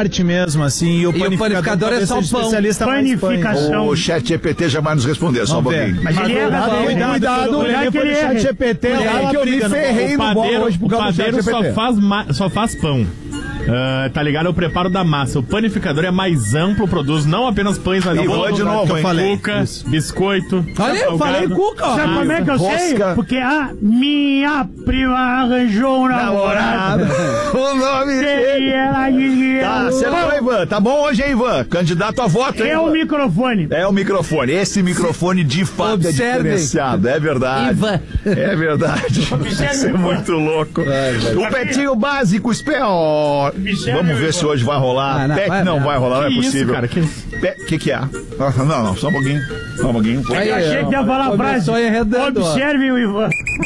parte mesmo, assim. E o panificador é só o pão. Panificação. O chat GPT já vai nos responder, só um pouquinho. Mas ele cuidado, o chat GPT lá que eu me ferrei no bolo hoje por causa do chat GPT. O padeiro só faz pão. Tá ligado? É o preparo da massa. O panificador é mais amplo, produz não apenas pães, mas bolo, de novo, cuca, biscoito. Olha, eu falei cuca, ó. Sabe como é que eu sei? Porque a minha prima arranjou um namorado. O nome dele. Tá, acertou, Ivan. Tá bom hoje, hein, Ivan? Candidato a voto, hein, É o microfone. É o microfone. Esse microfone de fato é diferenciado. É verdade. Ivan. É verdade. Isso é muito louco. O Pretinho Básico, Spell. Vamos ver se hoje vai rolar. Não vai rolar, não é possível. Cara, que é? Não, só um pouquinho. Eu achei que ia falar a frase. Observe o Ivan.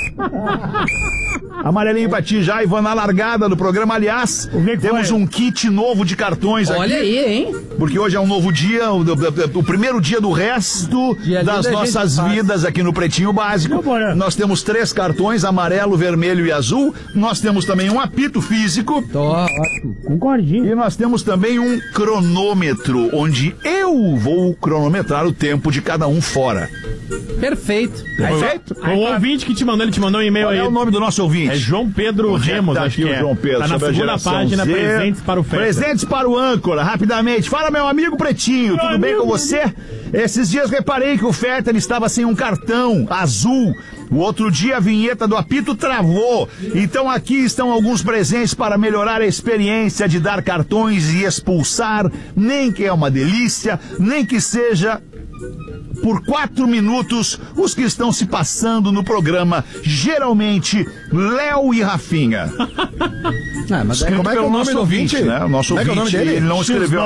Amarelinho pra ti já, Ivan, na largada do programa. Aliás, temos um kit novo de cartões aqui. Olha aí, hein? Porque hoje é um novo dia, o primeiro dia do resto das nossas vidas aqui no Pretinho Básico. Nós temos 3 cartões, amarelo, vermelho e azul. Nós temos também um apito físico. Concordinho. E nós temos também um cronômetro, onde eu vou cronometrar o tempo de cada um fora. Perfeito. O ouvinte que te mandou, ele te mandou um e-mail aí. Qual é o nome do nosso ouvinte? É João Pedro Remos, acho que é. João Pedro, tá na segunda página, Z. presentes para o Festa. Presentes para o âncora, rapidamente. Fala, meu amigo Pretinho, tudo bem com você? Esses dias reparei que o Fetter estava sem um cartão azul. O outro dia a vinheta do apito travou. Então aqui estão alguns presentes para melhorar a experiência de dar cartões e expulsar. Nem que é uma delícia, nem que seja por 4 minutos os que estão se passando no programa, geralmente Léo e Rafinha. Mas como é que é o nome do ouvinte? Né? O nosso ouvinte, é o nome dele? Ele não escreveu.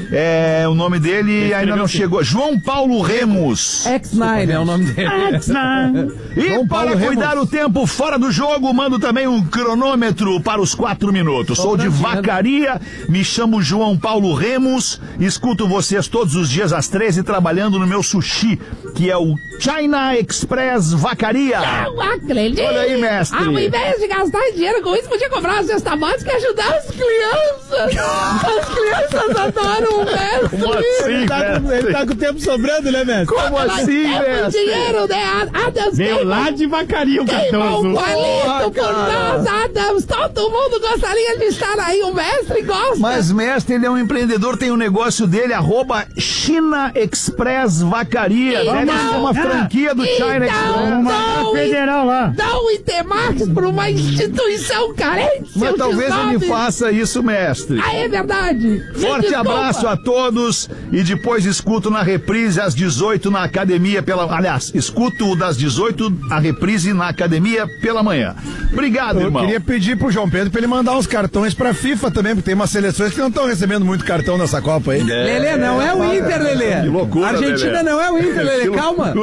O nome dele ainda não chegou. João Paulo Remos. X9 é o nome dele. X9. E para cuidar o tempo fora do jogo, mando também um cronômetro para os 4 minutos. Sou de Vacaria, me chamo João Paulo Remos, escuto vocês todos os dias às 13 trabalhando no meu sushi, que é o China Express Vacaria. Eu acredito. Olha aí, mestre. Ao invés de gastar dinheiro com isso, podia comprar uma cesta básica e ajudar as crianças. As crianças adoram o mestre. Como assim, Ele tá com o tempo sobrando, né, mestre? Como assim, mestre? Dinheiro, né? Adams veio lá de Vacaria o cartão azul. Palito por nós, Adams. Todo mundo gostaria de estar aí. O mestre gosta. Mas, mestre, ele é um empreendedor, tem um negócio dele, @China Express Vacaria. Deve ser uma franquia do China Express. Uma federal lá. Dá o Itemax para uma instituição carente. Mas talvez ele faça isso, mestre. Ah, é verdade. Forte abraço a todos e depois escuto na reprise às 18 na academia Aliás, escuto das 18 a reprise na academia pela manhã. Obrigado, irmão. Eu queria pedir pro João Pedro pra ele mandar uns cartões pra FIFA também, porque tem umas seleções que não estão recebendo muito cartão nessa Copa aí. Lelê, não é o Inter, Lelê. Que loucura, Argentina Lelê. Não é o Inter, Lelê. Calma.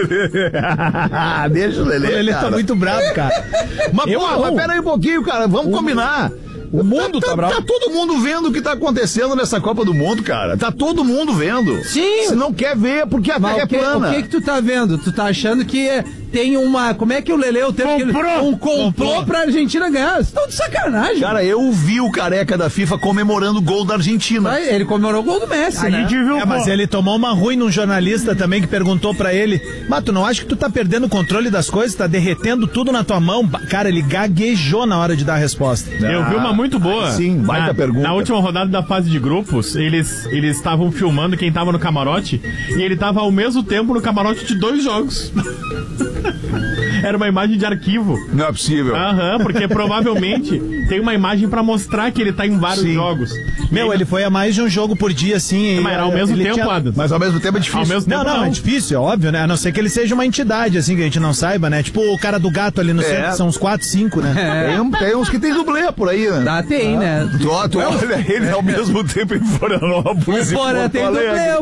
Deixa o Lelê. Ele tá muito bravo, cara. Mas pera aí um pouquinho, cara. Vamos combinar. O mundo tá bravo. Tá todo mundo vendo o que tá acontecendo nessa Copa do Mundo, cara. Tá todo mundo vendo. Sim. Se não quer ver, porque a Terra é plana. O que tu tá vendo? Tu tá achando que tem uma... Como é que o Lelê... Um complô pra Argentina ganhar. Vocês estão de sacanagem. Cara, eu vi o careca da FIFA comemorando o gol da Argentina. Ele comemorou o gol do Messi, né? Mas ele tomou uma ruim num jornalista também que perguntou pra ele: mas tu não acha que tu tá perdendo o controle das coisas? Tá derretendo tudo na tua mão? Cara, ele gaguejou na hora de dar a resposta. Eu vi uma muito boa. Sim, baita pergunta. Na última rodada da fase de grupos, eles estavam filmando quem tava no camarote e ele tava ao mesmo tempo no camarote de 2 jogos. Era uma imagem de arquivo. Não é possível. Porque provavelmente tem uma imagem pra mostrar que ele tá em vários jogos. Ele foi a mais de um jogo por dia, assim. Mas era ao mesmo tempo, Adams. Mas ao mesmo tempo é difícil. Ao mesmo tempo, não, é difícil, é óbvio, né? A não ser que ele seja uma entidade, assim, que a gente não saiba, né? Tipo o cara do gato ali no centro, são uns 4, 5, né? Tem uns que tem dublê por aí, né? Tem, né? Olha ele ao mesmo tempo em Florianópolis e Porra, tem dublê.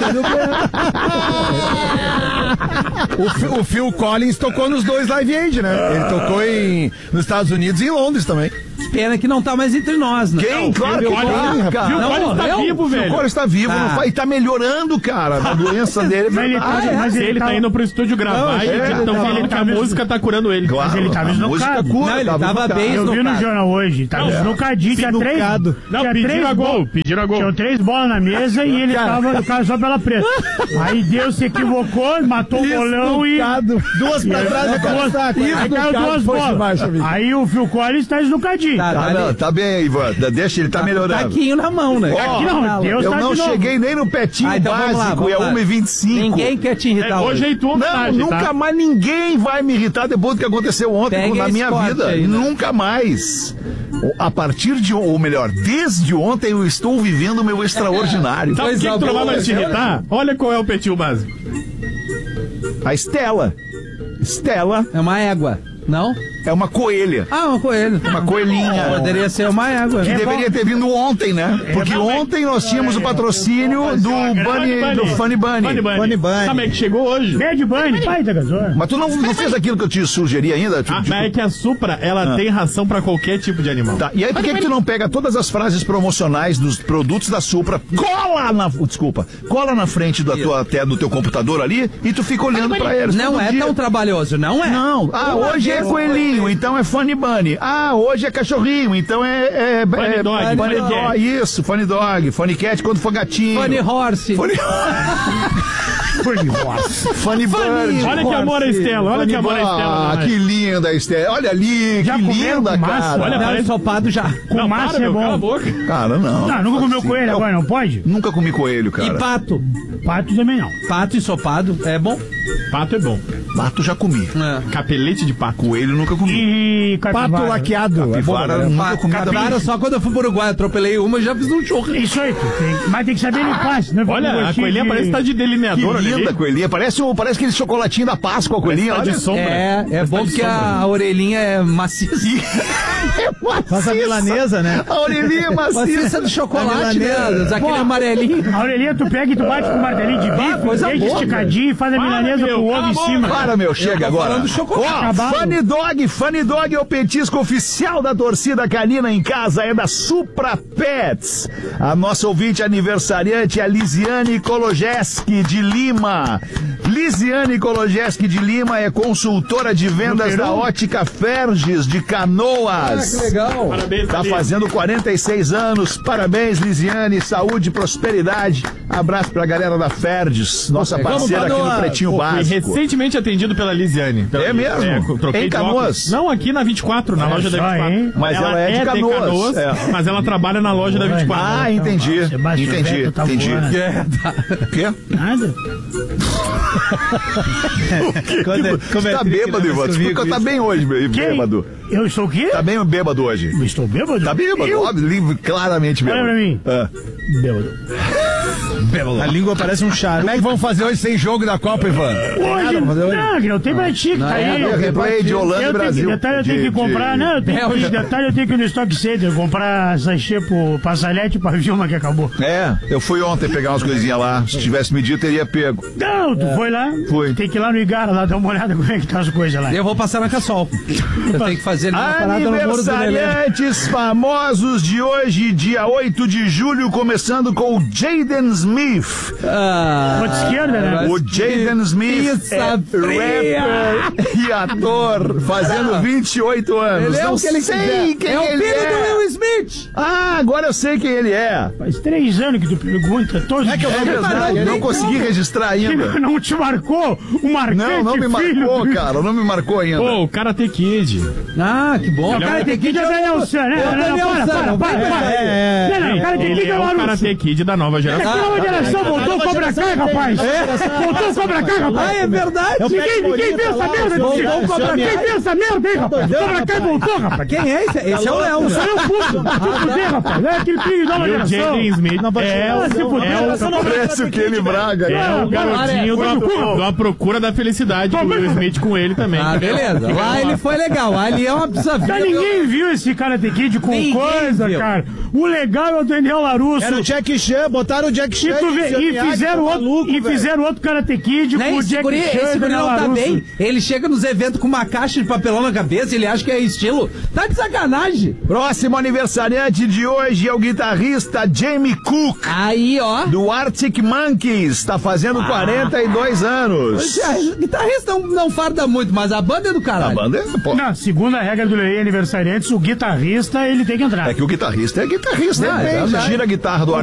O Phil Collins tocou nos 2 Live Aid, né? Ele tocou nos Estados Unidos e em Londres também. Pena que não tá mais entre nós, né? Quem? Claro que tá, cara. Phil Collins tá vivo, velho. O Collins tá vivo e tá melhorando, cara. A doença dele é Mas ele tá indo pro estúdio gravar e estão falando que a música tá curando ele. Claro, Mas ele tava esnocado. Não, ele tava bem Eu vi no jornal hoje, tava esnocadinho, tinha três. Não, pediram a gol. Tinham 3 bolas na mesa e ele tava o cara só pela preta. Aí Deus se equivocou, matou o bolão e. Duas pra trás e Aí caiu 2 bolas. Aí o Phil Collins tá esnocadinho. Tá bem, Ivan. Deixa, ele tá melhorando. Taquinho na mão, né? Aqui não, Deus Eu tá não de novo. cheguei nem no petinho então básico, é 1h25. Ninguém quer te irritar Hoje é tu, Não, nunca mais ninguém vai me irritar depois do que aconteceu ontem Pega na minha esse vida. corte aí, né? Nunca mais. A partir de, ou melhor, desde ontem eu estou vivendo o meu extraordinário. Sabe o que tu não vai te irritar? Olha qual é o petinho básico. A Estela. Estela É uma égua, não? é uma coelha. Ah, uma coelho. Uma coelhinha. Poderia ser uma égua. Que deveria ter vindo ontem, né? Porque ontem nós tínhamos o patrocínio do Funny Bunny. Funny Bunny. Sabe, é que chegou hoje. Bad Bunny, pai da gasol. Mas tu não fez aquilo que eu te sugeri ainda? Mas é que a Supra, ela tem ração pra qualquer tipo de animal. Tá, e aí por que tu não pega todas as frases promocionais dos produtos da Supra, cola na frente da tua tela do teu computador ali e tu fica olhando pra eles. Não é tão trabalhoso, não é? Não. Ah, hoje é coelhinho, então é Funny Bunny. Ah, hoje é cachorrinho, então é Funny Dog, Funny Funny Dog. Isso, Funny Dog, Funny Cat quando for gatinho. Funny Horse. Funny Bird. Olha que amor a Estela, olha que amor a Estela. Ah, que linda a Estela. Olha ali, Já que comeram linda, com massa? cara. Olha, Não, parece... ensopado já. Com massa é Cala a bom. boca. Cara, não. Não, nunca comeu coelho agora, não pode? Nunca comi coelho, cara. E pato. Pato também não. Pato ensopado é bom? Pato é bom. Pato já comi. Capelete de pato. Coelho nunca comi. E capivara. Pato laqueado. Capivara nunca comi também. Capivara só quando eu fui pro Uruguai, atropelei uma e já fiz um churro. Isso aí, mas tem que saber limpar, senão fica com Olha, a gostinho coelhinha de- parece que tá de Que delineador ali. linda coelhinha. Parece aquele chocolatinho da Páscoa, a coelhinha. Tá Olha de sombra. É bom porque a orelhinha é maciça. Faz a milanesa, né? A orelhinha macia. Maciça do chocolate, né? milanesa. Aquele amarelinho. A orelhinha tu pega e tu bate com o martelinho de bife, coisa deixa boa, esticadinho e faz a milanesa meu, com o cala ovo a em boca. cima. Para, meu, chega agora. falando do chocolate. Ó, Acabado. Funny Dog é o petisco oficial da torcida canina em casa, é da Supra Pets. A nossa ouvinte aniversariante é a Lisiane Kologeski de Lima. Lisiane Kologeski de Lima é consultora de vendas da Ótica Ferges de Canoas. Legal. Parabéns, Tá Lili. fazendo 46 anos. Parabéns, Lisiane. Saúde e prosperidade. Abraço pra galera da Ferges, nossa parceira aqui no Pretinho Fui Básico. recentemente atendido pela Lisiane. É mesmo? Troquei Em de Canoas? óculos. Não, aqui na 24, na loja da só, 24. hein? Mas ela é de Canoas. É. Mas ela trabalha na loja da 24. Ah, entendi. Sebastião Entendi, Vettel tá entendi. voando. O quê? Nada. Tu tá bêbado, Ivan. Tu tá bem hoje, bêbado. Eu sou o quê? Tá bem bêbado hoje. Estou bêbado? Tá bêbado, Eu? óbvio, claramente bêbado. Olha pra mim. Ah. Bêbado. A língua parece um charuto. Como é que vão fazer hoje sem jogo da Copa, Ivan? Hoje, não, que não tem pra ti, que tá aí. Replay de Holanda e Brasil. Detalhe eu tenho que comprar, não, detalhe eu tenho que ir no Stock Center comprar sachê pro Passalete e pra Vilma que acabou. É, eu fui ontem pegar umas coisinhas lá. Se tivesse medido, teria pego. Não, tu foi lá? Fui. Tem que ir lá no Igara, lá dar uma olhada como é que tá as coisas lá. Eu vou passar na Cassol. Eu tenho que fazer ali uma parada no Moro do Lelê. Aniversariantes famosos de hoje, dia 8 de julho, começando com o Jaden Smith. Ponta esquerda, né? O Jaden Smith Pizza é fria. rapper e ator, fazendo 28 anos. Ele é Não o que ele sei quiser. quem É o ele filho é. do Will Smith. Ah, agora eu sei quem ele é. Faz 3 anos que tu pergunta, todos É verdade, eu não consegui registrar ainda. não te marcou o marcante Não me filho marcou, do- cara, não me marcou ainda. Pô, o Karate Kid. Ah, que bom. O cara tem que ir Daniel San, né? Não, para. Não, o cara tem que Ele ir é o Larusso. Karate Kid da nova Que geração. nova geração voltou o Cobra Kai, rapaz. Voltou o Cobra Kai, rapaz. Ah, é verdade. Ninguém viu essa merda, Voltou o Cobra Kai. Quem viu essa merda, hein, rapaz? Cobra Kai voltou, rapaz. Quem é esse? Esse é o Léo. Só eu puto. Tu fuder, rapaz. É aquele filho da nova E o geração. Jaden Smith Parece o Kenny Braga. é o garotinho do A Procura da Felicidade, com o Will Smith com ele também. Ah, beleza. Lá ele foi legal. Ali é uma pizza Tá, ninguém viu esse Karate Kid com Ninguém coisa, viu. cara. O legal é o Daniel Larusso. Era o Jack Chan, botaram o Jack Chan. E fizeram outro Karate Kid com o Jack Chan. Esse guri não tá bem. Ele chega nos eventos com uma caixa de papelão na cabeça, ele acha que é estilo. Tá de sacanagem. Próximo aniversariante de hoje é o guitarrista Jamie Cook. Aí, ó. Do Arctic Monkeys. Tá fazendo 42 anos. O guitarrista não farda muito, mas a banda é do caralho. A banda é... Pô. Não, segundo a regra do Lei Aniversariantes, o guitarrista, ele tem que entrar. É que o guitarrista é guitarrista. Não, Gira a guitarra do